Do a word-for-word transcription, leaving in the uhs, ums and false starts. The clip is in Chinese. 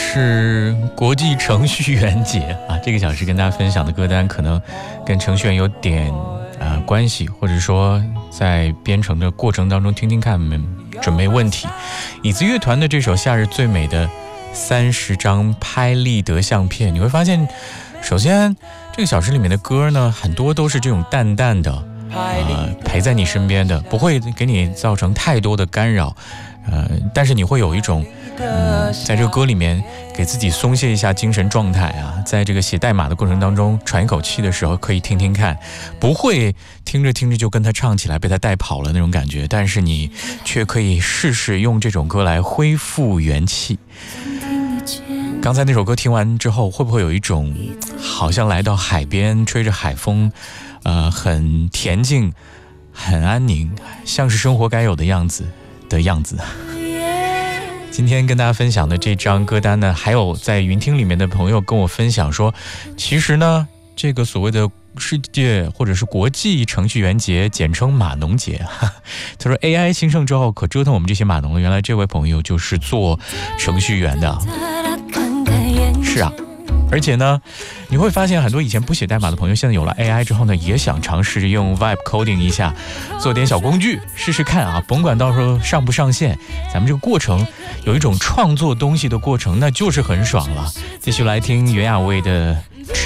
是国际程序员节啊，这个小时跟大家分享的歌单可能跟程序员有点呃关系，或者说在编程的过程当中听听看准没问题。椅子乐团的这首《夏日最美的三十张拍立得相片》，你会发现，首先这个小时里面的歌呢，很多都是这种淡淡的，呃，陪在你身边的，不会给你造成太多的干扰。呃，但是你会有一种，嗯，在这个歌里面给自己松懈一下精神状态啊，在这个写代码的过程当中喘一口气的时候，可以听听看，不会听着听着就跟他唱起来，被他带跑了那种感觉，但是你却可以试试用这种歌来恢复元气。刚才那首歌听完之后，会不会有一种好像来到海边，吹着海风，呃，很恬静，很安宁，像是生活该有的样子的样子。今天跟大家分享的这张歌单呢，还有在云听里面的朋友跟我分享说，其实呢，这个所谓的世界或者是国际程序员节，简称码农节。他说 A I 兴盛之后可折腾我们这些码农了，原来这位朋友就是做程序员的。是啊，而且呢，你会发现很多以前不写代码的朋友，现在有了 A I 之后呢，也想尝试用 Vibe Coding 一下，做点小工具试试看啊，甭管到时候上不上线，咱们这个过程有一种创作东西的过程，那就是很爽了。继续来听袁娅维的